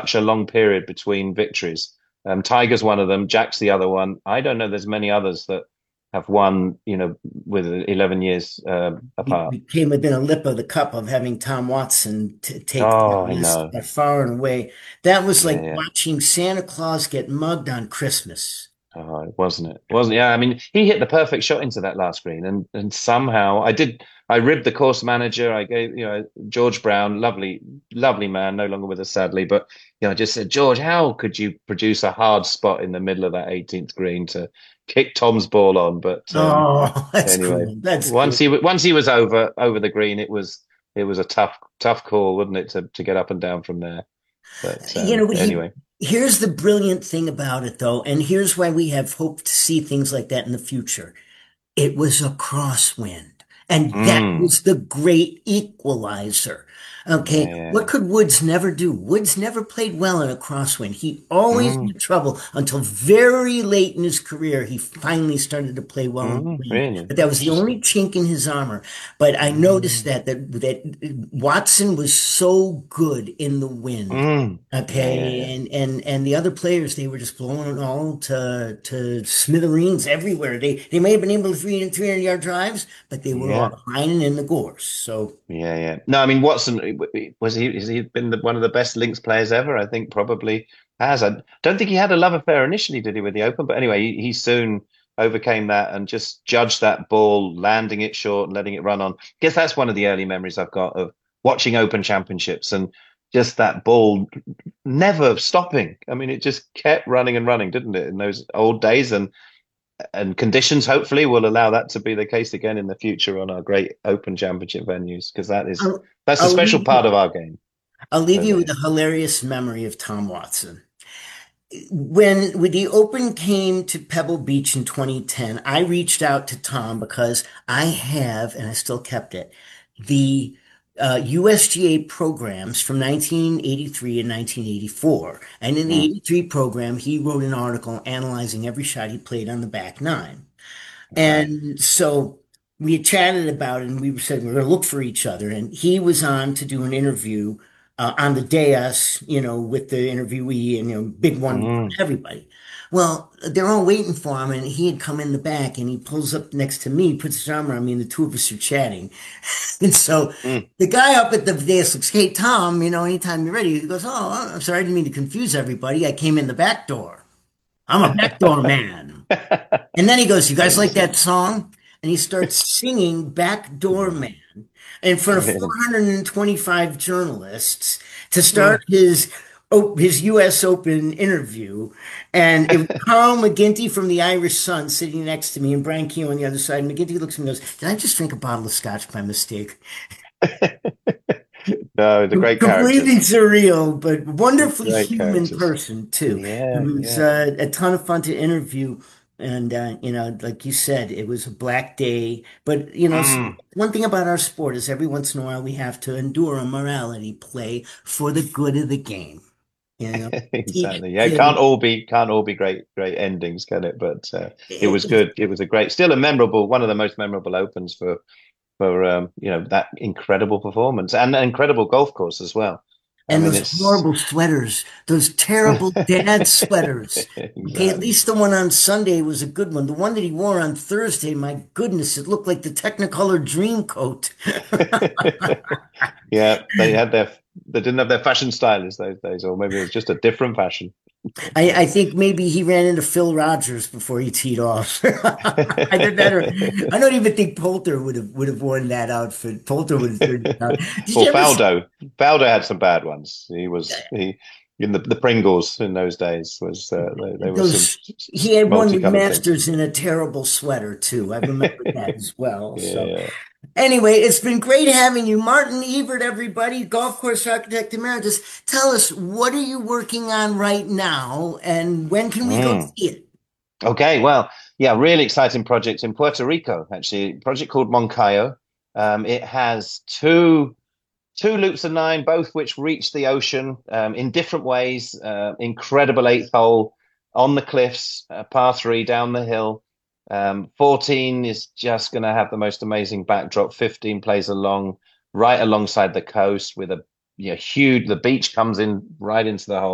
such a long period between victories. Tiger's one of them. Jack's the other one. I don't know. There's many others that have won, with 11 years apart. Became within a lip of the cup of having Tom Watson take that Oh, I list know. far and away. That was Yeah, like yeah. watching Santa Claus get mugged on Christmas. Oh, wasn't it? Wasn't Yeah, I mean, he hit the perfect shot into that last green, and somehow I ribbed the course manager. I gave, George Brown, lovely, lovely man, no longer with us sadly, but I just said, George, how could you produce a hard spot in the middle of that 18th green to kick Tom's ball on? But Oh, that's anyway, cool. That's cool. once he was over the green, it was a tough call, wasn't it, to get up and down from there. But anyway. Here's the brilliant thing about it, though, and here's why we have hope to see things like that in the future. It was a crosswind. And that Mm, was the great equalizer. Okay. yeah, What could Woods never do? Woods never played well in a crosswind. He always yeah. had trouble until very late in his career. He finally started to play well in the wind. Really But that was the only interesting. chink in his armor. But I noticed Mm, that Watson was so good in the wind. yeah, yeah, Okay, yeah. and the other players, they were just blowing it all to smithereens everywhere. They may have been able to 300 yard drives, but they were all Yeah, hiding in the gorse. So yeah, yeah. No, I mean Watson was he? Has he been one of the best links players ever? I think probably has. I don't think he had a love affair initially, did he, with the Open? But anyway, he soon overcame that and just judged that ball, landing it short and letting it run on. I guess that's one of the early memories I've got of watching Open Championships and just that ball never stopping. I mean, it just kept running and running, didn't it, in those old days? And conditions hopefully will allow that to be the case again in the future on our great Open Championship venues, because I'll, that's a I'll special leave part of our game. I'll leave So you with there. a hilarious memory of Tom Watson. When the Open came to Pebble Beach in 2010, I reached out to Tom because I have, and I still kept it, the USGA programs from 1983 and 1984. And in the Mm, 83 program, he wrote an article analyzing every shot he played on the back nine. right. And so we had chatted about it and we said we were going to look for each other. And he was on to do an interview on the dais, with the interviewee and, big one for Mm, everybody. Well, they're all waiting for him and he had come in the back and he pulls up next to me, puts his arm around me and the two of us are chatting. And so mm. the guy up at the dais looks, hey, Tom, anytime you're ready. He goes, oh, I'm sorry. I didn't mean to confuse everybody. I came in the back door. I'm a backdoor man. And then he goes, you guys like Amazing. that song? And he starts singing Backdoor Man in front of Really. 425 journalists to Mm. start his US Open interview. And it was Carl McGinty from the Irish Sun sitting next to me and Brian Keogh on the other side. And McGinty looks at me and goes, did I just drink a bottle of scotch by mistake? No, the great Completely characters. surreal, but wonderfully Great human characters. person too. It Yeah, was yeah. a ton of fun to interview, and like you said, it was a black day. But Mm. one thing about our sport is every once in a while we have to endure a morality play for the good of the game. You know, Exactly. Yeah, it it, can't all be great endings, can it? But it was it, good. It was a great, still a memorable, one of the most memorable opens for that incredible performance and an incredible golf course as well. I And mean, those it's horrible sweaters, those terrible dad sweaters. Okay, at exactly. least the one on Sunday was a good one. The one that he wore on Thursday, my goodness, it looked like the Technicolor Dream Coat. Yeah, they didn't have their fashion stylists those days, or maybe it was just a different fashion. I think maybe he ran into Phil Rogers before he teed off. Either that or I don't even think Poulter would have worn that outfit. Poulter would have turned it out. Did Well, you ever Faldo had some bad ones. He in the Pringles in those days was they were some those he had one with multicolored things. Masters in a terrible sweater too. I remember that as well. So Yeah. anyway, it's been great having you. Martin Evert, everybody, golf course architect emeritus. Tell us, what are you working on right now and when can we go Mm. see it? Okay, well, yeah, really exciting project in Puerto Rico, actually. A project called Moncayo. It has two loops of nine, both which reach the ocean in different ways. Incredible eighth hole on the cliffs, par three down the hill. 14 is just going to have the most amazing backdrop. 15 plays along right alongside the coast with a huge. The beach comes in right into the hole.